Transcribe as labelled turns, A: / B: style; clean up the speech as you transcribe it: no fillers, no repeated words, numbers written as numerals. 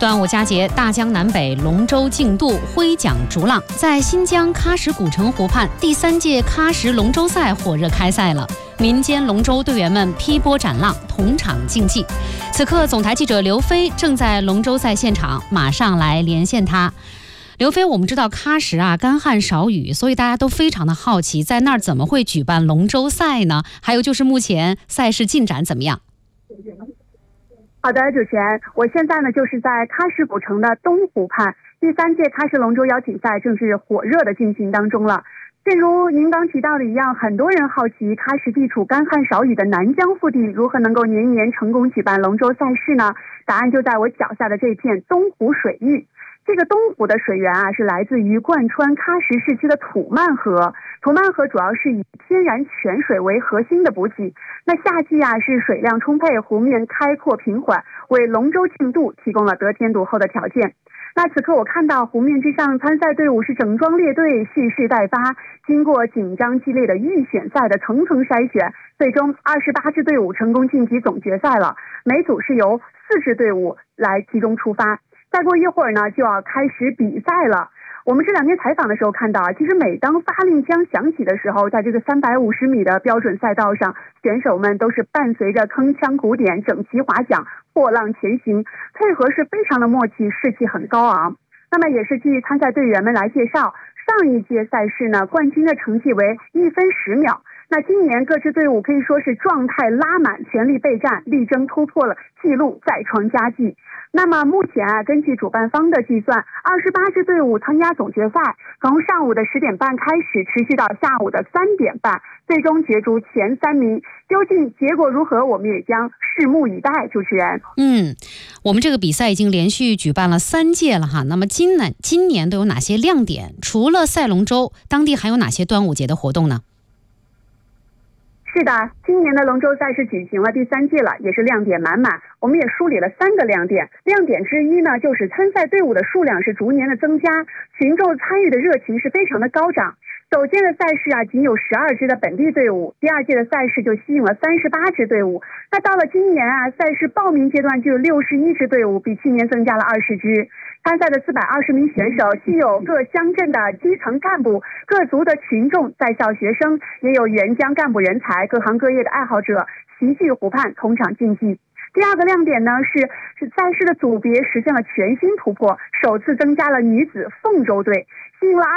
A: 端午佳节，大江南北龙舟竞渡，挥桨逐浪。在新疆喀什古城湖畔，第3届喀什龙舟赛火热开赛了。民间龙舟队员们劈波斩浪，同场竞技。此刻，总台记者刘飞正在龙舟赛现场，马上来连线他。刘飞，我们知道喀什干旱少雨，所以大家都非常的好奇，在那儿怎么会举办龙舟赛呢？还有就是目前赛事进展怎么样？
B: 好的，主持人，我现在呢就是在喀什古城的东湖畔，第3届喀什龙舟邀请赛正是火热的进行当中了。正如您刚提到的一样，很多人好奇喀什地处干旱少雨的南疆腹地，如何能够年年成功举办龙舟赛事呢？答案就在我脚下的这片东湖水域。这个东湖的水源是来自于贯穿喀什市区的土曼河。土曼河主要是以天然泉水为核心的补给。那夏季是水量充沛，湖面开阔平缓，为龙舟竞渡提供了得天独厚的条件。那此刻我看到湖面之上，参赛队伍是整装列队，蓄势待发，经过紧张激烈的预选赛的层层筛选，最终28支队伍成功晋级总决赛了。每组是由4支队伍来集中出发。再过一会儿呢，就要开始比赛了。我们这2天采访的时候看到其实每当发令枪响起的时候，在这个350米的标准赛道上，选手们都是伴随着铿锵鼓点，整齐划桨，破浪前行，配合是非常的默契，士气很高昂。那么也是据参赛队员们来介绍，上一届赛事呢，冠军的成绩为1分10秒。那今年各支队伍可以说是状态拉满，全力备战，力争突破了纪录，再创佳绩。那么目前根据主办方的计算，28支队伍参加总决赛，从上午的10点半开始，持续到下午的3点半，最终角逐前3名。究竟结果如何，我们也将拭目以待。主持人，
A: 我们这个比赛已经连续举办了3届了哈。那么今年都有哪些亮点？除了赛龙舟，当地还有哪些端午节的活动呢？
B: 是的，今年的龙舟赛事举行了第3届了，也是亮点满满。我们也梳理了3个亮点。亮点之一呢，就是参赛队伍的数量是逐年的增加，群众参与的热情是非常的高涨。首届的赛事仅有12支的本地队伍，第2届的赛事就吸引了38支队伍。那到了今年赛事报名阶段就有61支队伍，比去年增加了20支。参赛的420名选手既有各乡镇的基层干部，各族的群众，在校学生，也有援疆干部人才，各行各业的爱好者齐聚湖畔同场竞技。第2个亮点呢是赛事的组别实现了全新突破，首次增加了女子凤舟队，吸引了